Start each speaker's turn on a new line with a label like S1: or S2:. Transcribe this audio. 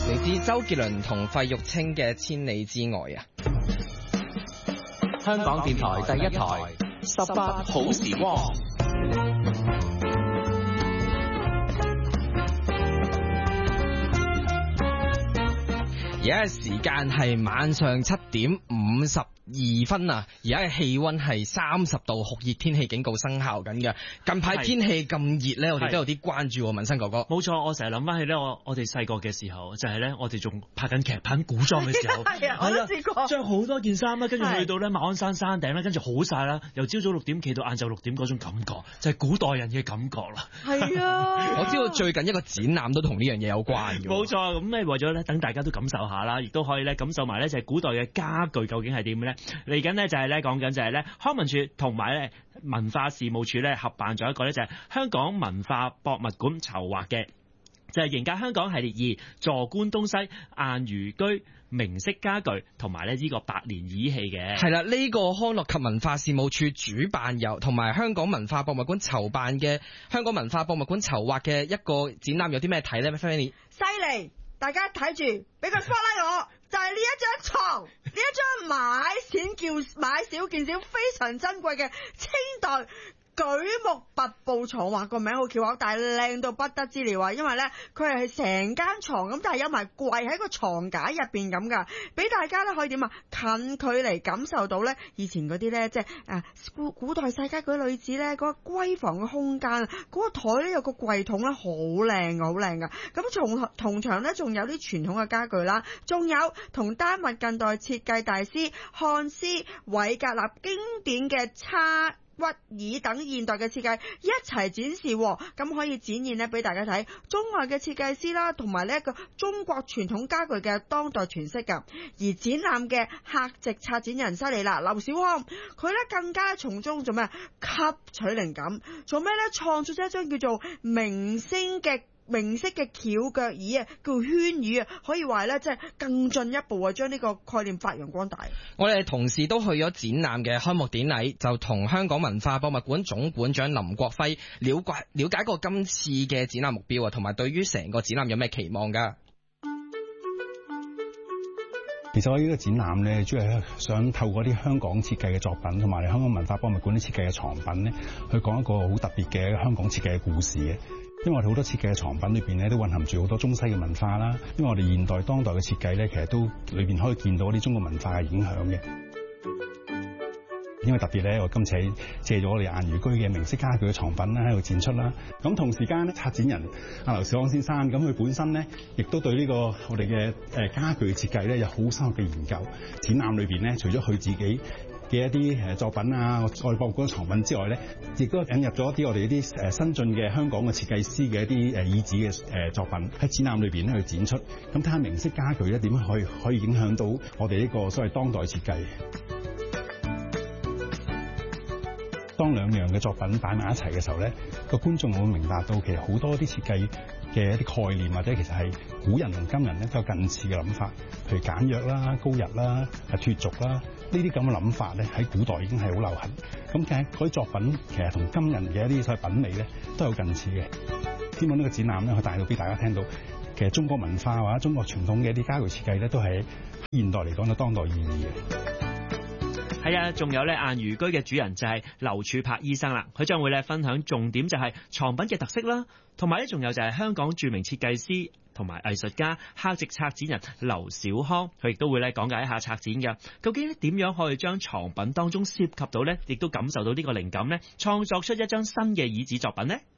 S1: 嚟自周杰倫同費玉清嘅《千里之外》啊！
S2: 香港電台第一台18好時光。
S1: 而家嘅時間係晚上7:52啊！而家嘅氣溫係30度，酷熱天氣警告生效緊嘅。近排天氣咁熱咧，我哋都有啲關注喎，文生哥哥。
S3: 冇錯，我成日諗翻起咧，我哋細個嘅時候，就係咧，我哋仲拍緊劇、拍緊古裝嘅時候，
S4: 係啊，我都試過，
S3: 着好多件衫啦，跟住去到咧馬鞍山山頂啦，跟住好曬啦，由朝早6點企到晏晝6點嗰種感覺，就係古代人嘅感覺啦。
S4: 係啊，
S1: 我知道最近一個展覽都同呢樣嘢有關嘅。
S3: 冇錯，咁咧為咗咧等大家都感受下啦，亦都可以咧感受埋咧就係古代嘅家具究竟係點嘅咧。嚟緊咧就係咧講緊就係咧康文署同埋咧文化事務署咧合辦咗一個咧就係香港文化博物館籌劃嘅，就係迎駕香港系列2坐觀東西晏如居明式家具同埋咧呢個百年儀器嘅。
S1: 係啦，呢個康樂及文化事務處主辦由同埋香港文化博物館籌辦嘅香港文化博物館籌劃嘅一個展覽有啲咩睇咧 ？Fanny
S4: 犀利，大家睇住，俾個 spotlight 我，就係呢一張床，呢一張買少見少非常珍貴嘅清代舉目拔步床，話個名好翹口，但係靚到不得之了啊！因為咧佢係成間床咁，但係有埋櫃喺個床架入邊咁噶，俾大家咧可以點啊近距離感受到咧以前嗰啲咧即係古代世家嗰啲女子咧嗰個閨房嘅空間，嗰個台咧有個櫃桶咧好靚好靚噶。咁同場咧仲有啲傳統嘅家具啦，仲有同丹麥近代設計大師漢斯韋格納經典嘅叉屈椅等現代嘅設計一齊展示，咁可以展現咧俾大家睇中外嘅設計師啦，同埋呢一個中國傳統家具嘅當代詮釋噶。而展覽嘅客席策展人犀利啦，劉小康，佢咧更加從中做咩吸取靈感，做咩咧創造咗一張叫做明式嘅翹腳椅啊，叫圈椅啊，可以話咧即係更進一步啊，將呢個概念發揚光大。
S1: 我哋同事都去咗展覽嘅開幕典禮，就同香港文化博物館總館長林國輝了解過今次嘅展覽目標啊，同埋對於成個展覽有咩期望㗎？
S5: 其實我呢個展覽咧，主要係想透過啲香港設計嘅作品，同埋香港文化博物館啲設計嘅藏品咧，去講一個好特別嘅香港設計嘅故事嘅。因為我哋好多設計嘅藏品裏邊咧，都蘊含住好多中西嘅文化啦。因為我哋現代當代嘅設計咧，其實都裏邊可以見到啲中國文化嘅影響嘅。因為特別咧，我今次借咗我哋晏如居嘅明式家具嘅藏品咧喺度展出啦。咁同時間咧，策展人阿劉小康先生，咁佢本身咧亦都對呢個我哋嘅家具嘅設計咧有好深入嘅研究。展覽裏邊咧，除咗佢自己嘅一啲作品啊，我哋博物館嘅藏品之外咧，亦都引入咗一啲我哋一啲新進嘅香港嘅設計師嘅一啲椅子嘅作品喺展覽裏邊咧去展出。咁睇下明式家具咧點樣可以影響到我哋呢個所謂當代設計。當兩樣嘅作品擺埋一齊嘅時候咧，個觀眾會明白到其實好多啲設計嘅一啲概念，或者其實係古人同今人咧都有近似嘅諗法，譬如簡約啦、高逸啦、脫俗啦，呢啲咁嘅諗法咧喺古代已經係好流行。咁其實嗰啲作品其實同今人嘅一啲所謂品味咧都有近似嘅。希望呢個展覽咧可以帶到俾大家聽到，其實中國文化或者中國傳統嘅一啲家具設計咧都係現代嚟講有當代意義嘅。
S3: 係啊，仲有咧晏如居嘅主人就係劉柱柏醫生啦，佢將會咧分享重點就係藏品嘅特色啦，同埋咧仲有就係香港著名設計師同埋藝術家客席策展人劉小康，佢亦都會咧講解一下策展嘅，究竟點樣可以將藏品當中涉及到咧，亦都感受到呢個靈感咧，創作出一張新嘅椅子作品呢？